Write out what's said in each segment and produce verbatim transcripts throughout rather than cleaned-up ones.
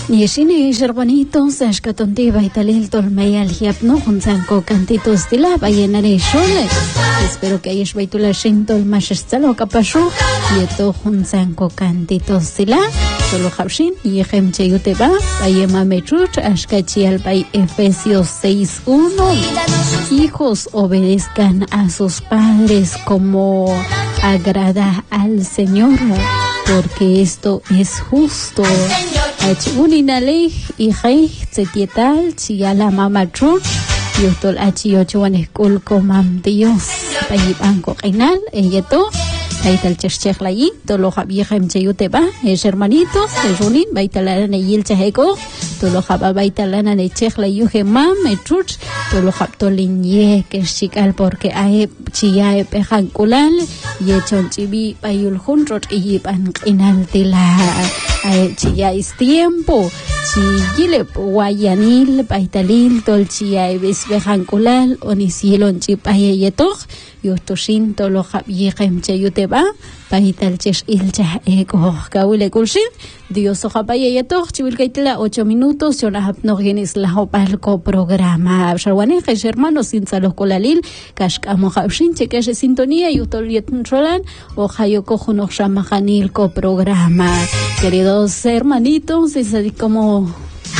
Yeshini hermanitos, ashkatonti baitalil tolmei al hiapno junzanko cantitos de la bayenare shole. Espero que hayas baitula shintol mashestalo kapashu. Yeto junzanko cantitos de la. Solo hawshin yechem cheyuteba bayema mechuch ashkachi al bay Efesios seis uno. Hijos, obedezcan a sus padres como agrada al Señor, porque esto es justo. Uninalej y rey setietal chiala mamachur yutol achi ocho en escuela comam Dios payi banco reinal eyeto baital chechech layi tolo habiejem cheyuteba es hermanitos es unin baitalan eyil cheheko tolo haba baitalan ne chech layu gemam echuch tolo haptolin ye que chikal porque ae chia pejan kulal yechon chibi payul junrot y ban reinal de la si ya es tiempo, si gile guayanil, baitalil, dolchia y besbejanculal, onisielon chipayeyetoch, yostoshin tolo habierem cheyuteba, baitalchesh ilcha ego, kaule kulshin, Dios ojapayeyetoch, chivilkaitla ocho minutos, yonahapnogenis la hopalco programa. Sharwanejes hermanos sin salos colalil, kashkamo habshin, chequeche sintonía, yutolietun cholan, ojayoko junoxamajanil co programa. Queridos hermanitos, es así como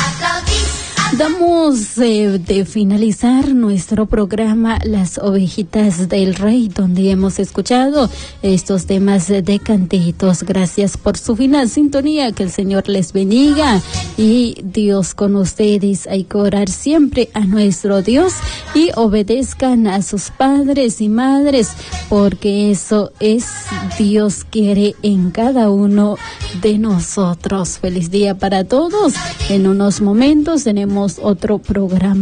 damos eh, de finalizar nuestro programa Las Ovejitas del Rey, donde hemos escuchado estos temas de cantitos. Gracias por su final sintonía, que el Señor les bendiga y Dios con ustedes. Hay que orar siempre a nuestro Dios y obedezcan a sus padres y madres, porque eso es Dios quiere en cada uno de nosotros. Feliz día para todos. En unos momentos tenemos otro programa.